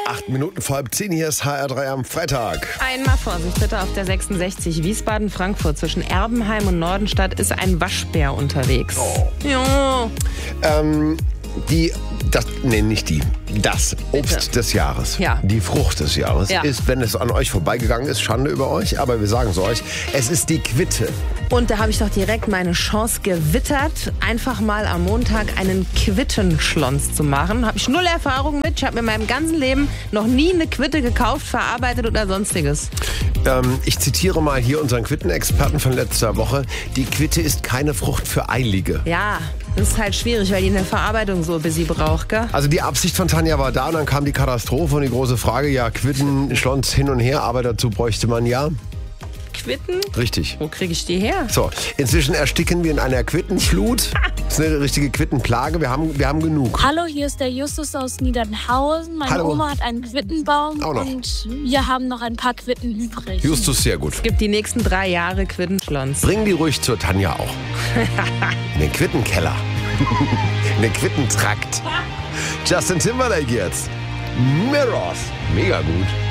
8 Minuten vor halb 10, hier ist HR3 am Freitag. Einmal Vorsicht bitte, auf der 66 Wiesbaden-Frankfurt zwischen Erbenheim und Nordenstadt ist ein Waschbär unterwegs. Oh. Ja. Das Obst des Jahres, Ja. die Frucht des Jahres Ja. ist, wenn es an euch vorbeigegangen ist, Schande über euch, aber wir sagen es euch, es ist die Quitte. Und da habe ich doch direkt meine Chance gewittert, einfach mal am Montag einen Quittenschlons zu machen. Habe ich null Erfahrung mit. Ich habe mir in meinem ganzen Leben noch nie eine Quitte gekauft, verarbeitet oder sonstiges. Ich zitiere mal hier unseren Quittenexperten von letzter Woche. Die Quitte ist keine Frucht für Eilige. Ja, das ist halt schwierig, weil die eine Verarbeitung so busy braucht, gell? Also die Absicht von Tanja war da und dann kam die Katastrophe und die große Frage, ja, Quitten, Schlons hin und her, aber dazu bräuchte man ja... Quitten? Richtig. Wo kriege ich die her? So, inzwischen ersticken wir in einer Quittenflut. Das ist eine richtige Quittenplage. Wir haben genug. Hallo, hier ist der Justus aus Niedernhausen. Meine Hallo. Oma hat einen Quittenbaum Auch noch. und wir haben noch ein paar Quitten übrig. Justus, sehr gut. Es gibt die nächsten 3 Jahre Quittenschlons. Bring die ruhig zur Tanja auch. In den Quittenkeller. In den Quittentrakt. Justin Timberlake jetzt. Mirrors. Mega gut.